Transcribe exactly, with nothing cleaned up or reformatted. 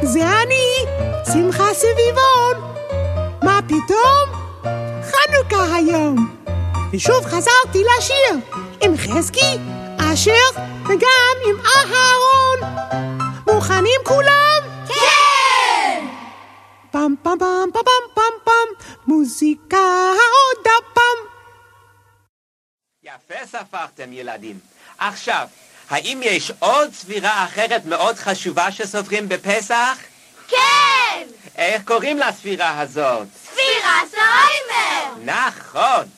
זה אני, שמחה סביבון. מה פתאום? חנוכה היום. ושוב חזרתי לשיר עם חזקי, אשר וגם עם אהרון. מוכנים כולם? כן! פם פם פם פם פם פם פם, מוזיקה עוד הפעם. יפה ספרתם ילדים. עכשיו, האם יש עוד ספירה אחרת מאוד חשובה שסופרים בפסח? כן! איך קוראים לספירה הזאת? ספירת העומר! נכון.